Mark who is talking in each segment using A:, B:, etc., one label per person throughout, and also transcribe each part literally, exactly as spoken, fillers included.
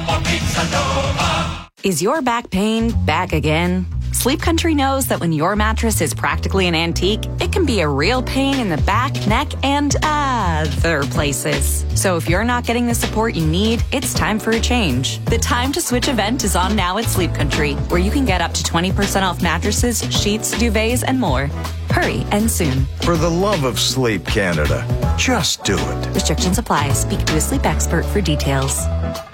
A: Is your back pain back again? Sleep Country knows that when your mattress is practically an antique, it can be a real pain in the back, neck, and other places. So if you're not getting the support you need, it's time for a change. The Time to Switch event is on now at Sleep Country, where you can get up to twenty percent off mattresses, sheets, duvets, and more. Hurry and soon.
B: For the love of sleep, Canada, just do it.
A: Restrictions apply. Speak to a sleep expert for details.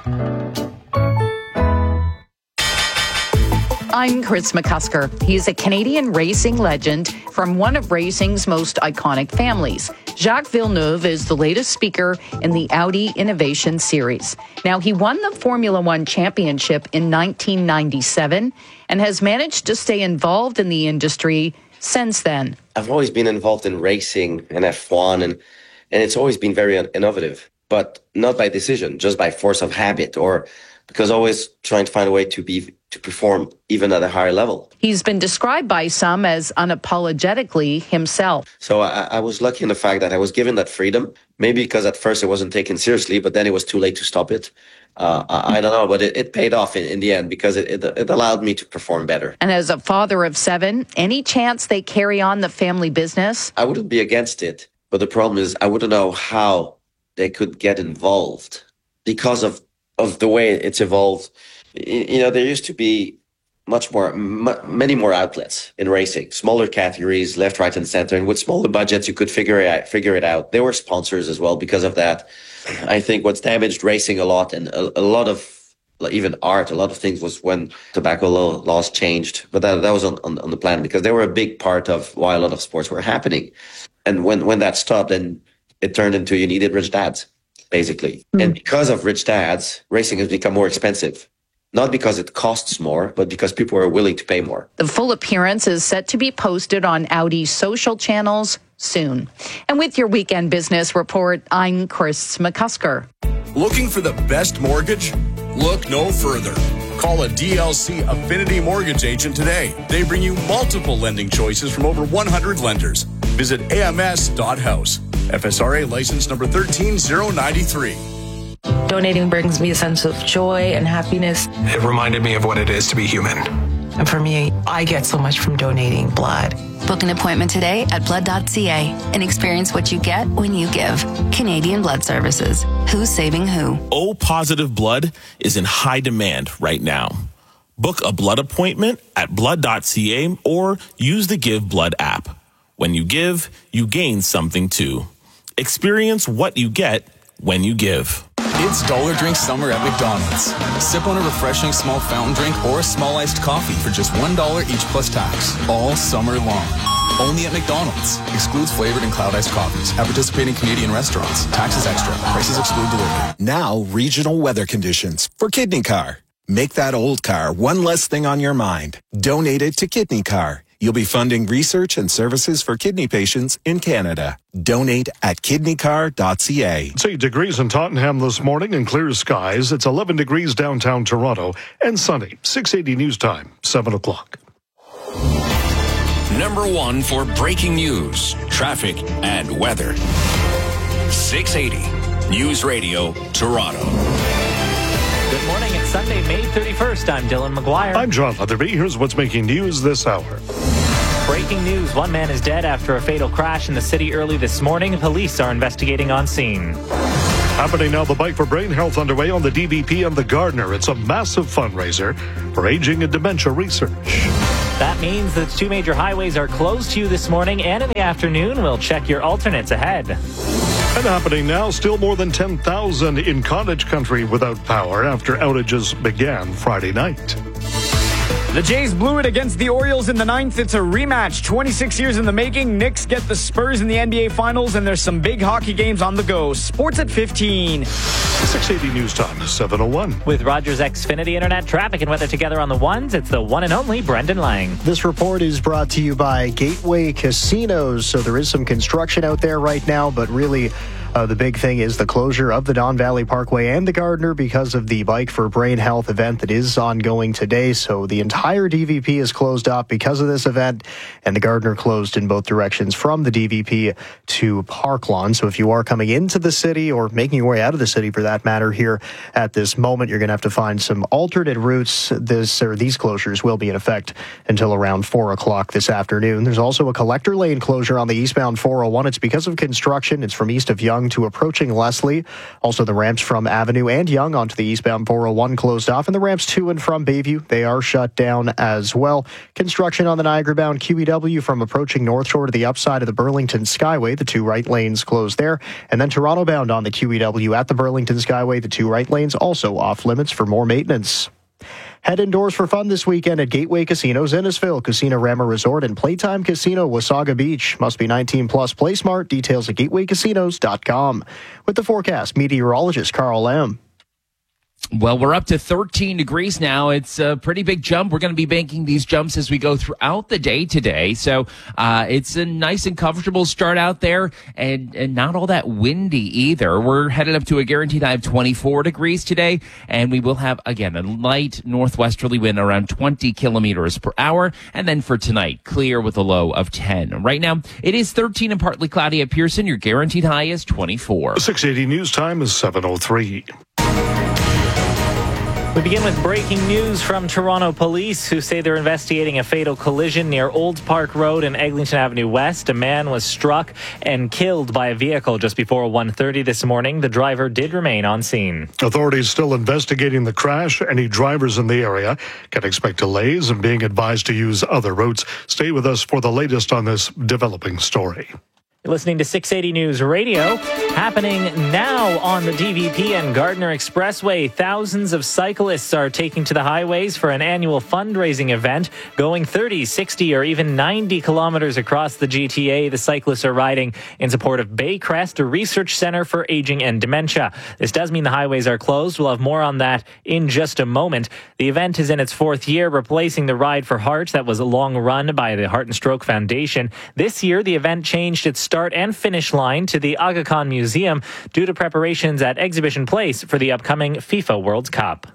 C: I'm Chris McCusker. He's a Canadian racing legend from one of racing's most iconic families. Jacques Villeneuve is the latest speaker in the Audi Innovation Series. Now, he won the Formula One championship in nineteen ninety-seven and has managed to stay involved in the industry since then.
D: I've always been involved in racing and F one, and, and it's always been very innovative, but not by decision, just by force of habit, or because always trying to find a way to be to perform even at a higher level.
C: He's been described by some as unapologetically himself.
D: So I, I was lucky in the fact that I was given that freedom, maybe because at first it wasn't taken seriously, but then it was too late to stop it. Uh, I, I don't know, but it, it paid off in, in the end because it, it, it allowed me to perform better.
C: And as a father of seven, any chance they carry on the family business?
D: I wouldn't be against it, but the problem is I wouldn't know how they could get involved because of, of the way it's evolved. You know, there used to be much more, m- many more outlets in racing, smaller categories, left, right, and center. And with smaller budgets, you could figure it out, figure it out. There were sponsors as well because of that. I think what's damaged racing a lot, and a, a lot of even art, a lot of things, was when tobacco law, laws changed. But that, that was on, on, on the plan because they were a big part of why a lot of sports were happening. And when, when that stopped, then it turned into you needed rich dads, basically. Mm. And because of rich dads, racing has become more expensive. Not because it costs more, but because people are willing to pay more.
C: The full appearance is set to be posted on Audi's social channels soon. And with your weekend business report, I'm Chris McCusker.
E: Looking for the best mortgage? Look no further. Call a D L C Affinity Mortgage agent today. They bring you multiple lending choices from over one hundred lenders. Visit A M S dot house. F S R A license number one three zero nine three.
F: Donating brings me a sense of joy and happiness.
G: It reminded me of what it is to be human.
F: And for me, I get so much from donating blood.
H: Book an appointment today at blood dot c a and experience what you get when you give. Canadian Blood Services. Who's saving who?
I: O-positive blood is in high demand right now. Book a blood appointment at blood dot c a or use the Give Blood app. When you give, you gain something too. Experience what you get when you give.
J: It's Dollar Drink Summer at McDonald's. Sip on a refreshing small fountain drink or a small iced coffee for just one dollar each plus tax. All summer long. Only at McDonald's. Excludes flavored and cloud iced coffees. At participating Canadian restaurants. Taxes extra. Prices exclude delivery.
K: Now, regional weather conditions for Kidney Car. Make that old car one less thing on your mind. Donate it to Kidney Car. You'll be funding research and services for kidney patients in Canada. Donate at kidney car dot c a.
L: It's eight degrees in Tottenham this morning and clear skies. It's eleven degrees downtown Toronto and sunny. six eighty News Time, seven o'clock.
M: Number one for breaking news, traffic, and weather. six eighty News Radio, Toronto.
N: Good morning. It's Sunday, May thirty-first. I'm Dylan McGuire.
L: I'm John Leatherby. Here's what's making news this hour.
N: Breaking news. One man is dead after a fatal crash in the city early this morning. Police are investigating on scene.
L: Happening now, the Bike for Brain Health underway on the D V P and the Gardner. It's a massive fundraiser for aging and dementia research.
N: That means that two major highways are closed to you this morning and in the afternoon. We'll check your alternates ahead.
L: And happening now, still more than ten thousand in cottage country without power after outages began Friday night.
O: The Jays blew it against the Orioles in the ninth. It's a rematch. twenty-six years in the making. Knicks get the Spurs in the N B A Finals, and there's some big hockey games on the go. Sports at fifteen.
L: six eighty News Time, seven oh one.
N: With Rogers Xfinity Internet, traffic and weather together on the ones, it's the one and only Brendan Lang.
P: This report is brought to you by Gateway Casinos. So there is some construction out there right now, but really Uh, the big thing is the closure of the Don Valley Parkway and the Gardiner because of the Bike for Brain Health event that is ongoing today. So the entire D V P is closed up because of this event, and the Gardiner closed in both directions from the D V P to Park Lawn. So if you are coming into the city or making your way out of the city for that matter here at this moment, you're going to have to find some alternate routes. This or these closures will be in effect until around four o'clock this afternoon. There's also a collector lane closure on the eastbound four oh one. It's because of construction. It's from east of Yonge to approaching Leslie. Also, the ramps from Avenue and Yonge onto the eastbound four oh one closed off, and the ramps to and from Bayview, they are shut down as well. Construction on the Niagara-bound Q E W from approaching North Shore to the upside of the Burlington Skyway. The two right lanes closed there. And then Toronto-bound on the Q E W at the Burlington Skyway. The two right lanes also off limits for more maintenance. Head indoors for fun this weekend at Gateway Casinos, Innisfil, Casino Rama Resort, and Playtime Casino, Wasaga Beach. Must be nineteen plus. Play smart. Details at gateway casinos dot com. With the forecast, meteorologist Carl Lamb.
Q: Well, we're up to thirteen degrees now. It's a pretty big jump. We're going to be making these jumps as we go throughout the day today. So uh it's a nice and comfortable start out there, and, and not all that windy either. We're headed up to a guaranteed high of twenty-four degrees today, and we will have, again, a light northwesterly wind around twenty kilometers per hour. And then for tonight, clear with a low of ten. Right now, it is thirteen and partly cloudy at Pearson. Your guaranteed high is twenty-four.
L: six eighty News Time is seven oh three.
N: We begin with breaking news from Toronto police, who say they're investigating a fatal collision near Olds Park Road and Eglinton Avenue West. A man was struck and killed by a vehicle just before one thirty this morning. The driver did remain on scene.
L: Authorities still investigating the crash. Any drivers in the area can expect delays and being advised to use other routes. Stay with us for the latest on this developing story.
N: You're listening to six eighty News Radio. Happening now on the D V P and Gardiner Expressway. Thousands of cyclists are taking to the highways for an annual fundraising event. Going thirty, sixty, or even ninety kilometers across the G T A, the cyclists are riding in support of Baycrest, a research center for aging and dementia. This does mean the highways are closed. We'll have more on that in just a moment. The event is in its fourth year, replacing the Ride for Heart that was a long run by the Heart and Stroke Foundation. This year, the event changed its start and finish line to the Aga Khan Museum due to preparations at Exhibition Place for the upcoming FIFA World Cup.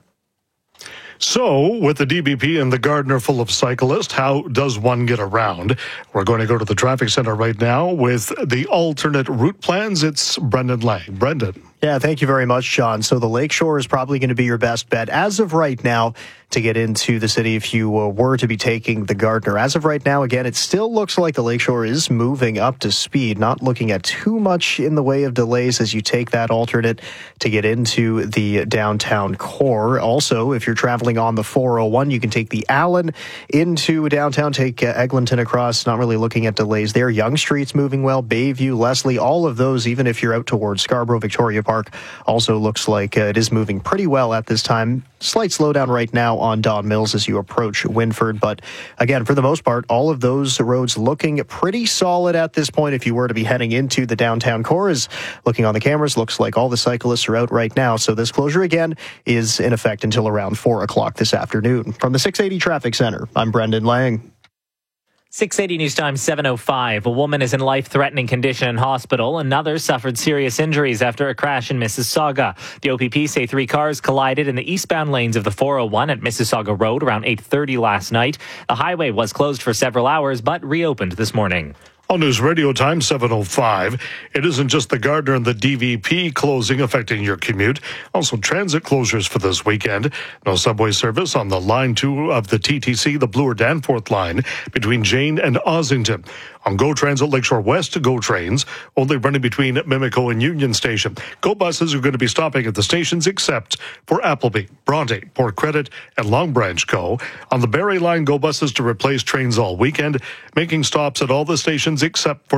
L: So, with the D B P and the Gardiner full of cyclists, how does one get around? We're going to go to the traffic center right now with the alternate route plans. It's Brendan Lang. Brendan.
P: Yeah, thank you very much, Sean. So the Lakeshore is probably going to be your best bet as of right now to get into the city if you uh, were to be taking the Gardiner. As of right now, again, it still looks like the Lakeshore is moving up to speed, not looking at too much in the way of delays as you take that alternate to get into the downtown core. Also, if you're traveling on the four oh one, you can take the Allen into downtown, take uh, Eglinton across, not really looking at delays there. Yonge Street's moving well, Bayview, Leslie, all of those, even if you're out towards Scarborough, Victoria Park, also looks like uh, it is moving pretty well at this time. Slight slowdown right now on Don Mills as you approach Winford. But again, for the most part, all of those roads looking pretty solid at this point. If you were to be heading into the downtown core, is looking on the cameras, looks like all the cyclists are out right now. So this closure again is in effect until around four o'clock this afternoon. From the six eighty Traffic Center, I'm Brendan Lang.
N: six eighty News Time, seven oh five. A woman is in life-threatening condition in hospital. Another suffered serious injuries after a crash in Mississauga. The O P P say three cars collided in the eastbound lanes of the four oh one at Mississauga Road around eight thirty last night. The highway was closed for several hours, but reopened this morning.
L: On News Radio Time, seven oh five. It isn't just the Gardiner and the D V P closing affecting your commute. Also, transit closures for this weekend. No subway service on the line two of the T T C, the Bloor Danforth line, between Jane and Ossington. On GO Transit Lakeshore West, GO trains only running between Mimico and Union Station. GO buses are going to be stopping at the stations except for Appleby, Bronte, Port Credit, and Long Branch GO. On the Barrie line, GO buses to replace trains all weekend, making stops at all the stations except for